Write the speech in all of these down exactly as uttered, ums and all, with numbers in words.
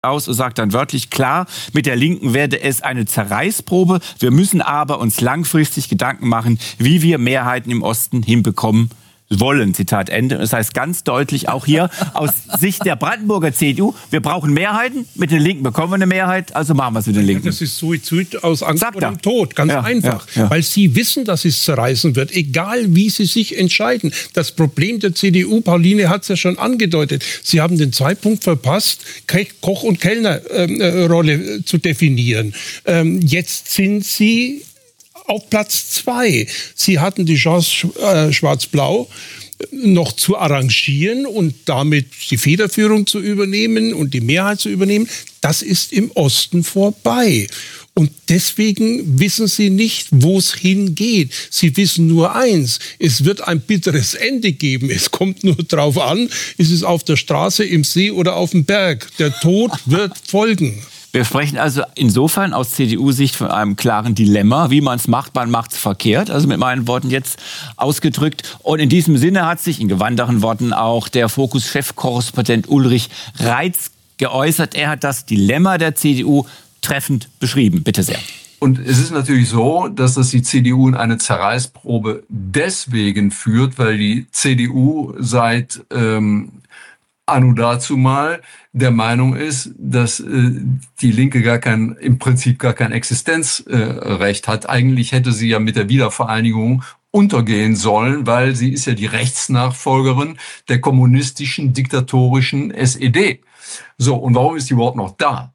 aus und sagt dann wörtlich, klar, mit der Linken werde es eine Zerreißprobe. Wir müssen aber uns langfristig Gedanken machen, wie wir Mehrheiten im Osten hinbekommen wollen. Zitat Ende. Das heißt ganz deutlich auch hier aus Sicht der Brandenburger C D U, wir brauchen Mehrheiten, mit den Linken bekommen wir eine Mehrheit, also machen wir es mit den Linken. Das ist Suizid aus Angst Sagt vor dem er. Tod, ganz Ja, einfach. ja, ja. Weil sie wissen, dass es zerreißen wird, egal wie sie sich entscheiden. Das Problem der C D U, Pauline hat es ja schon angedeutet, sie haben den Zeitpunkt verpasst, Koch- und Kellnerrolle äh, zu definieren. Ähm, jetzt sind sie auf Platz zwei. Sie hatten die Chance, äh, Schwarz-Blau noch zu arrangieren und damit die Federführung zu übernehmen und die Mehrheit zu übernehmen. Das ist im Osten vorbei. Und deswegen wissen sie nicht, wo es hingeht. Sie wissen nur eins, es wird ein bitteres Ende geben. Es kommt nur drauf an, ist es auf der Straße, im See oder auf dem Berg. Der Tod wird folgen. Wir sprechen also insofern aus C D U-Sicht von einem klaren Dilemma. Wie man es macht, man macht es verkehrt. Also mit meinen Worten jetzt ausgedrückt. Und in diesem Sinne hat sich in gewandteren Worten auch der Fokus-Chefkorrespondent Ulrich Reitz geäußert. Er hat das Dilemma der C D U treffend beschrieben. Bitte sehr. Und es ist natürlich so, dass das die C D U in eine Zerreißprobe deswegen führt, weil die C D U seit ähm, anno dazu mal der Meinung ist, dass äh, die Linke gar kein, im Prinzip gar kein Existenzrecht äh, hat. Eigentlich hätte sie ja mit der Wiedervereinigung untergehen sollen, weil sie ist ja die Rechtsnachfolgerin der kommunistischen, diktatorischen S E D. So, und warum ist die überhaupt noch da?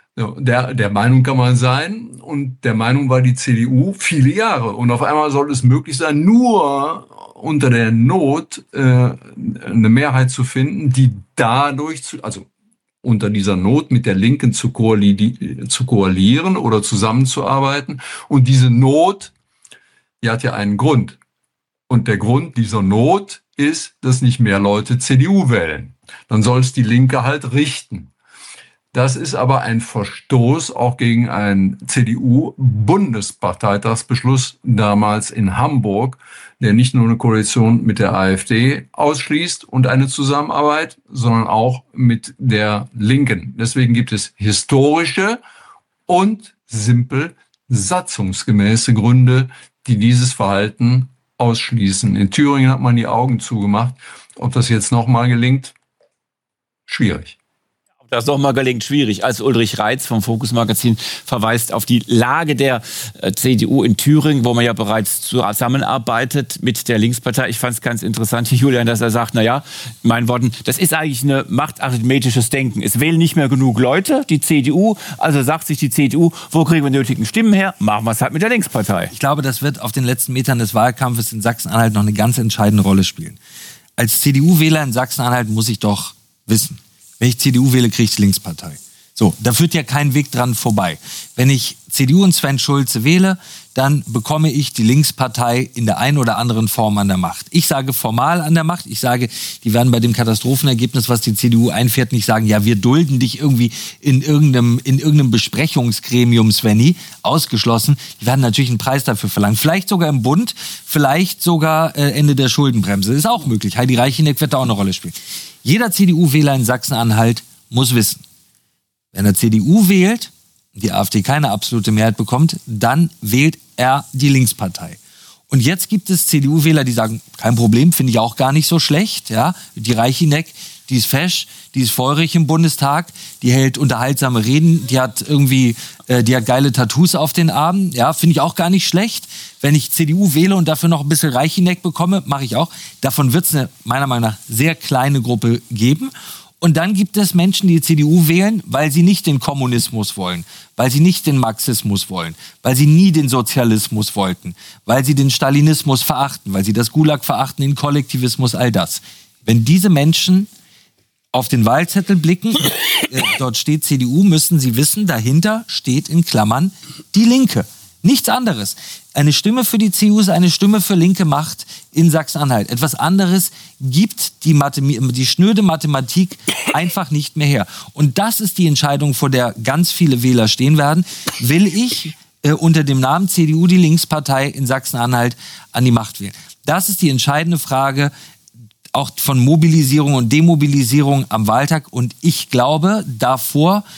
Der, der Meinung kann man sein, und der Meinung war die C D U viele Jahre. Und auf einmal soll es möglich sein, nur unter der Not äh, eine Mehrheit zu finden, die dadurch, zu, also unter dieser Not mit der Linken zu, koali- zu koalieren oder zusammenzuarbeiten. Und diese Not, die hat ja einen Grund. Und der Grund dieser Not ist, dass nicht mehr Leute C D U wählen. Dann soll es die Linke halt richten. Das ist aber ein Verstoß auch gegen einen C D U-Bundesparteitagsbeschluss damals in Hamburg, der nicht nur eine Koalition mit der AfD ausschließt und eine Zusammenarbeit, sondern auch mit der Linken. Deswegen gibt es historische und simpel satzungsgemäße Gründe, die dieses Verhalten ausschließen. In Thüringen hat man die Augen zugemacht. Ob das jetzt nochmal gelingt, schwierig. Das noch mal gelingt, schwierig. Als Ulrich Reitz vom Fokus Magazin verweist auf die Lage der C D U in Thüringen, wo man ja bereits zusammenarbeitet mit der Linkspartei. Ich fand es ganz interessant, Julian, dass er sagt, naja, in meinen Worten, das ist eigentlich ein machtarithmetisches Denken. Es wählen nicht mehr genug Leute, die C D U, also sagt sich die C D U, wo kriegen wir nötigen Stimmen her? Machen wir es halt mit der Linkspartei. Ich glaube, das wird auf den letzten Metern des Wahlkampfes in Sachsen-Anhalt noch eine ganz entscheidende Rolle spielen. Als C D U-Wähler in Sachsen-Anhalt muss ich doch wissen, wenn ich C D U wähle, kriege ich die Linkspartei. So, da führt ja kein Weg dran vorbei. Wenn ich C D U und Sven Schulze wähle, dann bekomme ich die Linkspartei in der einen oder anderen Form an der Macht. Ich sage formal an der Macht. Ich sage, die werden bei dem Katastrophenergebnis, was die C D U einfährt, nicht sagen, ja, wir dulden dich irgendwie in irgendeinem, in irgendeinem Besprechungsgremium, Svenny, ausgeschlossen. Die werden natürlich einen Preis dafür verlangen. Vielleicht sogar im Bund, vielleicht sogar äh, Ende der Schuldenbremse. Ist auch möglich. Heidi Reicheneck wird da auch eine Rolle spielen. Jeder C D U-Wähler in Sachsen-Anhalt muss wissen, wenn er C D U wählt, die AfD keine absolute Mehrheit bekommt, dann wählt er die Linkspartei. Und jetzt gibt es C D U-Wähler, die sagen, kein Problem, finde ich auch gar nicht so schlecht. Ja, die Reicheneck, die ist fesch, die ist feurig im Bundestag, die hält unterhaltsame Reden, die hat irgendwie, äh, die hat geile Tattoos auf den Armen. Ja, finde ich auch gar nicht schlecht. Wenn ich C D U wähle und dafür noch ein bisschen Reicheneck bekomme, mache ich auch. Davon wird es eine, meiner Meinung nach, sehr kleine Gruppe geben. Und dann gibt es Menschen, die C D U wählen, weil sie nicht den Kommunismus wollen, weil sie nicht den Marxismus wollen, weil sie nie den Sozialismus wollten, weil sie den Stalinismus verachten, weil sie das Gulag verachten, den Kollektivismus, all das. Wenn diese Menschen auf den Wahlzettel blicken, äh, dort steht C D U, müssen sie wissen, dahinter steht in Klammern die Linke. Nichts anderes. Eine Stimme für die C D U ist eine Stimme für linke Macht in Sachsen-Anhalt. Etwas anderes gibt die, Mathem- die schnöde Mathematik einfach nicht mehr her. Und das ist die Entscheidung, vor der ganz viele Wähler stehen werden. Will ich äh, unter dem Namen C D U die Linkspartei in Sachsen-Anhalt an die Macht wählen? Das ist die entscheidende Frage. auch von Mobilisierung und Demobilisierung am Wahltag. Und ich glaube, davor